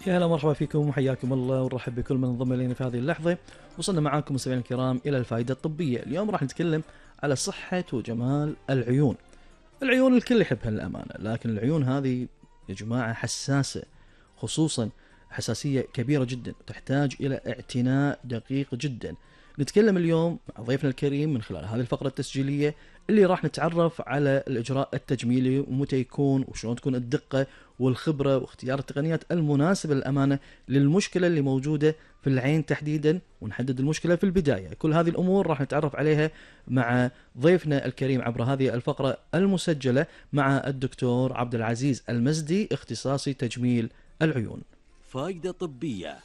يا هلا مرحبا فيكم وحياكم الله ونرحب بكل من انضم الينا في هذه اللحظه. وصلنا معاكم مستمعينا الكرام الى الفائده الطبيه. اليوم راح نتكلم على صحه وجمال العيون. العيون الكل يحبها للامانه، لكن العيون هذه يا جماعه حساسه، خصوصا حساسيه كبيره جدا تحتاج الى اعتناء دقيق جدا. نتكلم اليوم مع ضيفنا الكريم من خلال هذه الفقره التسجيليه اللي راح نتعرف على الاجراء التجميلي ومتى يكون وشلون تكون الدقه والخبره واختيار التقنيات المناسبه للامانه للمشكله اللي موجوده في العين تحديدا، ونحدد المشكله في البدايه. كل هذه الامور راح نتعرف عليها مع ضيفنا الكريم عبر هذه الفقره المسجله مع الدكتور عبد العزيز المزدي، اختصاصي تجميل العيون. فائدة طبية.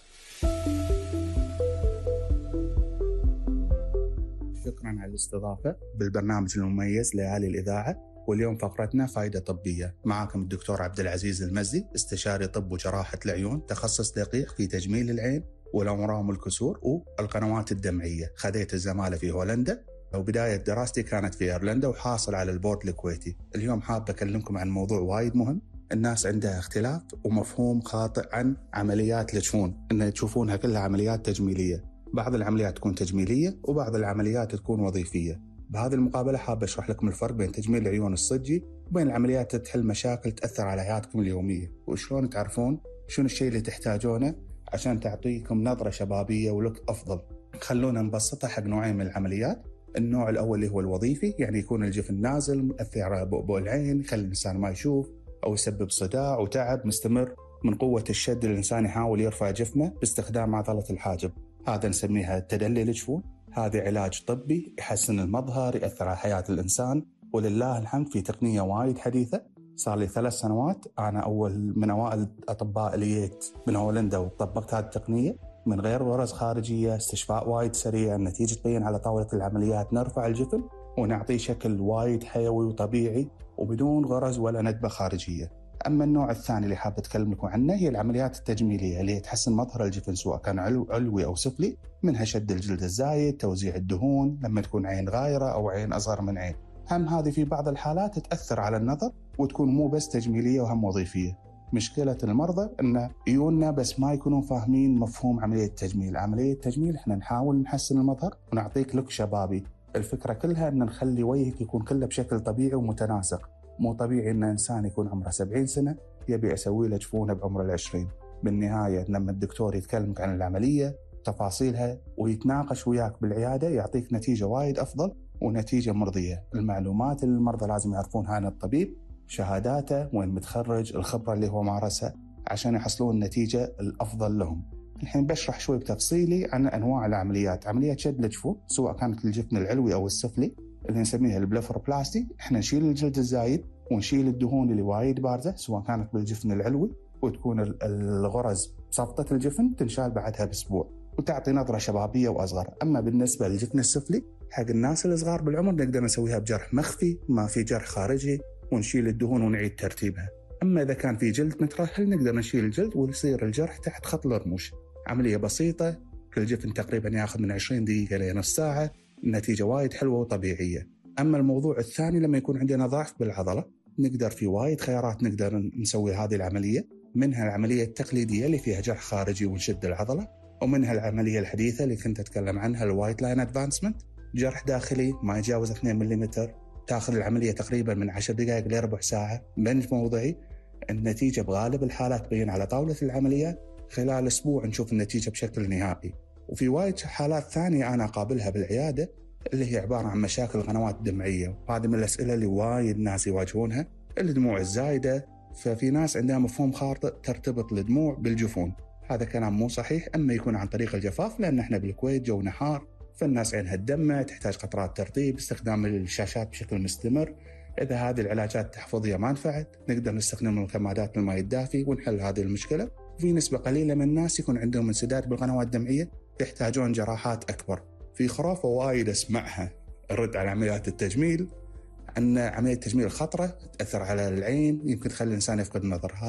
شكرا على الاستضافة بالبرنامج المميز ليالي الإذاعة. واليوم فقرتنا فائدة طبية. معاكم الدكتور عبد العزيز المزدي، استشاري طب وجراحة العيون، تخصص دقيق في تجميل العين والأورام والكسور والقنوات الدمعية. خذيت الزمالة في هولندا وبداية دراستي كانت في أيرلندا وحاصل على البورد الكويتي. اليوم حاب أكلمكم عن موضوع وايد مهم. الناس عندها اختلاف ومفهوم خاطئ عن عمليات الجفون، إن تشوفونها كلها عمليات تجميلية. بعض العمليات تكون تجميلية وبعض العمليات تكون وظيفية. بهذه المقابلة حاب أشرح لكم الفرق بين تجميل العيون الصجي وبين العمليات اللي تحل مشاكل تأثر على حياتكم اليومية، وشلون تعرفون شنو الشيء اللي تحتاجونه عشان تعطيكم نظرة شبابية ولوك أفضل. خلونا نبسطها حق نوعين من العمليات. النوع الأول اللي هو الوظيفي، يعني يكون الجفن نازل مؤثر على بؤبؤ العين، يخلي الإنسان ما يشوف أو يسبب صداع وتعب مستمر من قوة الشد. الإنسان يحاول يرفع جفنه باستخدام عضلة الحاجب، هذا نسميها تدلي الجفون. هذا علاج طبي يحسن المظهر، يأثر على حياة الإنسان، ولله الحمد في تقنية وايد حديثة. صار لي 3 سنوات أنا أول من أوائل الأطباء اللي جيت من هولندا وطبقت هذه التقنية من غير غرز خارجية. استشفاء وايد سريع، النتيجة تبين على طاولة العمليات. نرفع الجفن ونعطيه شكل وايد حيوي وطبيعي وبدون غرز ولا ندبة خارجية. أما النوع الثاني اللي حاب أتكلم لكم عنه هي العمليات التجميلية اللي تحسن مظهر الجفن سواء كان علوي أو سفلي، منها شد الجلد الزايد، توزيع الدهون لما تكون عين غايرة أو عين أصغر من عين. هم هذه في بعض الحالات تأثر على النظر وتكون مو بس تجميلية وهم وظيفية. مشكلة المرضى أن يجونا بس ما يكونون فاهمين مفهوم عملية التجميل. عملية التجميل إحنا نحاول نحسن المظهر ونعطيك لوك شبابي. الفكرة كلها أن نخلي وجهك يكون كله بشكل طبيعي ومتناسق. مو طبيعي أن إنسان يكون عمره 70 سنة يبي أسوي له جفونه بعمره 20. بالنهاية لما الدكتور يتكلمك عن العملية تفاصيلها ويتناقش وياك بالعيادة يعطيك نتيجة وايد أفضل ونتيجة مرضية. المعلومات اللي المرضى لازم يعرفونها عن الطبيب، شهاداته، وين متخرج، الخبرة اللي هو مارسها، عشان يحصلون النتيجة الأفضل لهم. الحين بشرح شوي بتفصيلي عن أنواع العمليات. عملية شد الجفون سواء كانت الجفن العلوي أو السفلي اللي نسميها البليفروبلاستي، احنا نشيل الجلد الزايد ونشيل الدهون اللي وايد بارزة سواء كانت بالجفن العلوي، وتكون الغرز بصفطة الجفن تنشال بعدها بأسبوع وتعطي نظرة شبابية وأصغر. أما بالنسبة للجفن السفلي حق الناس الصغار بالعمر نقدر نسويها بجرح مخفي، ما في جرح خارجي، ونشيل الدهون ونعيد ترتيبها. أما إذا كان في جلد مترهل نقدر نشيل الجلد ويصير الجرح تحت خط الرموش. عملية بسيطة، كل جفن تقريبا ياخذ من 20 دقيقة لنص ساعة، النتيجة وايد حلوة وطبيعية. أما الموضوع الثاني لما يكون عندنا ضعف بالعضلة نقدر في وايد خيارات نقدر نسوي هذه العملية. منها العملية التقليدية اللي فيها جرح خارجي ونشد العضلة، ومنها العملية الحديثة اللي كنت أتكلم عنها الوايت لاين أدفانسمنت، جرح داخلي ما يجاوز 2 ملم، تأخذ العملية تقريبا من 10 دقائق لربع ساعة، بنج موضعي. النتيجة بغالب الحالات تبين على طاولة العمليات خلال أسبوع نشوف النتيجة بشكل نهائي. وفي وايد حالات ثانية أنا أقابلها بالعيادة اللي هي عبارة عن مشاكل القنوات الدمعية، وهذه من الأسئلة اللي وايد ناس يواجهونها، الدموع الزايدة. ففي ناس عندها مفهوم خاطئ ترتبط الدموع بالجفون، هذا كلام مو صحيح. أما يكون عن طريق الجفاف، لأن احنا بالكويت جو نحار فالناس عينها تدمع، تحتاج قطرات ترطيب، استخدام الشاشات بشكل مستمر. إذا هذه العلاجات التحفظية ما نفعت نقدر نستخدم الكمادات الماء الدافي ونحل هذه المشكلة. وفي نسبة قليلة من الناس يكون عندهم انسداد بالقنوات الدمعية يحتاجون جراحات أكبر. في خرافة وايد أسمعها الرد على عمليات التجميل أن عملية التجميل خطرة تأثر على العين، يمكن تخلي الإنسان يفقد النظر.